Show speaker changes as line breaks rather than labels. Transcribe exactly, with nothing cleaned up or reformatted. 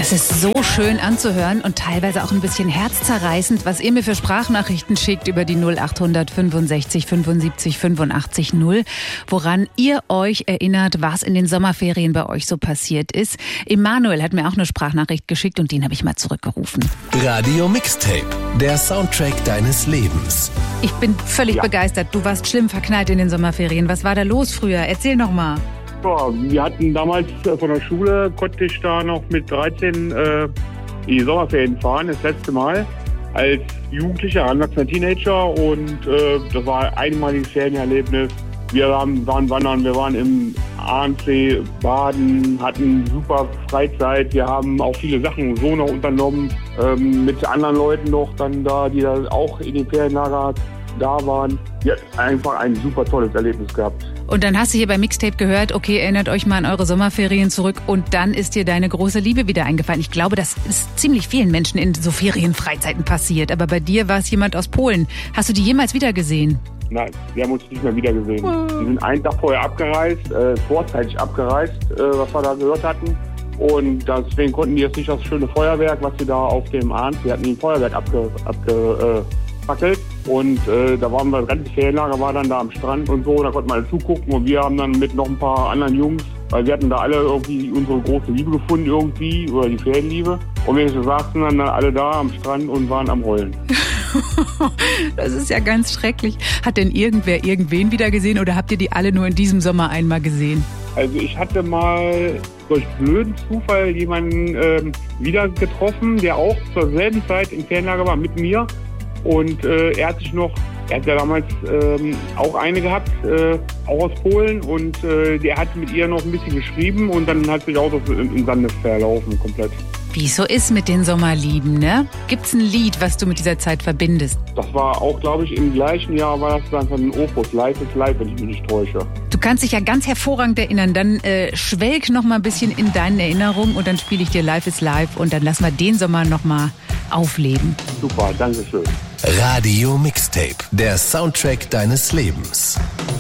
Das ist so schön anzuhören und teilweise auch ein bisschen herzzerreißend, was ihr mir für Sprachnachrichten schickt über die null acht hundert fünfundsechzig fünfundsiebzig fünfundachtzig null, woran ihr euch erinnert, was in den Sommerferien bei euch so passiert ist. Emanuel hat mir auch eine Sprachnachricht geschickt und den habe ich mal zurückgerufen.
Radio Mixtape, der Soundtrack deines Lebens.
Ich bin völlig
Ja.
begeistert. Du warst schlimm verknallt in den Sommerferien. Was war da los früher? Erzähl noch mal.
Ja, wir hatten damals äh, von der Schule, konnte ich da noch mit dreizehn äh, in die Sommerferien fahren, das letzte Mal. Als Jugendlicher, heranwachsender Teenager und äh, das war ein einmaliges Ferienerlebnis. Wir haben, waren wandern, wir waren im Ahrensee baden, hatten super Freizeit. Wir haben auch viele Sachen so noch unternommen, ähm, mit anderen Leuten noch dann da, die da auch in den Ferienlager da waren. Wir hatten einfach ein super tolles Erlebnis gehabt.
Und dann hast du hier bei Mixtape gehört, okay, erinnert euch mal an eure Sommerferien zurück und dann ist dir deine große Liebe wieder eingefallen. Ich glaube, das ist ziemlich vielen Menschen in so Ferienfreizeiten passiert. Aber bei dir war es jemand aus Polen. Hast du die jemals wieder gesehen?
Nein, wir haben uns nicht mehr wieder gesehen. Wir sind einen Tag vorher abgereist, äh, vorzeitig abgereist, äh, was wir da gehört hatten. Und deswegen konnten die jetzt nicht das schöne Feuerwerk, was wir da auf dem Ahns, wir hatten ein Feuerwerk abge, abge, äh, fackelt. Und äh, da waren wir, das ganze Ferienlager war dann da am Strand und so, da konnten wir alle zugucken und wir haben dann mit noch ein paar anderen Jungs, weil wir hatten da alle irgendwie unsere große Liebe gefunden irgendwie, oder die Ferienliebe. Und wir saßen dann alle da am Strand und waren am Heulen.
Das ist ja ganz schrecklich. Hat denn irgendwer irgendwen wieder gesehen oder habt ihr die alle nur in diesem Sommer einmal gesehen?
Also ich hatte mal durch blöden Zufall jemanden ähm, wieder getroffen, der auch zur selben Zeit im Ferienlager war mit mir. Und äh, er hat sich noch, er hat ja damals ähm, auch eine gehabt, äh, auch aus Polen. Und äh, der hat mit ihr noch ein bisschen geschrieben und dann hat sich auch das im Sande verlaufen komplett.
Wie es so ist mit den Sommerlieben, ne? Gibt's ein Lied, was du mit dieser Zeit verbindest?
Das war auch, glaube ich, im gleichen Jahr war das dann von den Opus, Life is Life, wenn ich mich nicht täusche.
Du kannst dich ja ganz hervorragend erinnern. Dann äh, schwelg noch mal ein bisschen in deinen Erinnerungen und dann spiele ich dir Life is Life und dann lassen wir den Sommer noch mal aufleben.
Super, danke schön.
Radio Mixtape, der Soundtrack deines Lebens.